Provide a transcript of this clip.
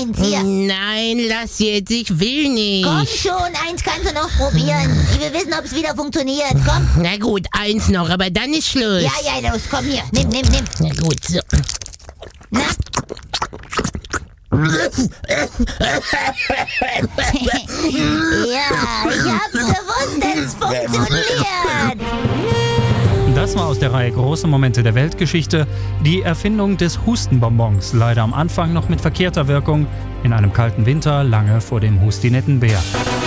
eins, hier. Nein, lass jetzt, ich will nicht. Komm schon, eins kannst du noch probieren. Ich will wissen, ob es wieder funktioniert. Komm. Na gut, eins noch, aber dann ist Schluss. Ja, los, komm hier. Nimm. Na gut, so. Na? Ja, ich hab's gewusst, es funktioniert. Das war aus der Reihe Große Momente der Weltgeschichte die Erfindung des Hustenbonbons. Leider am Anfang noch mit verkehrter Wirkung in einem kalten Winter, lange vor dem Hustinettenbär.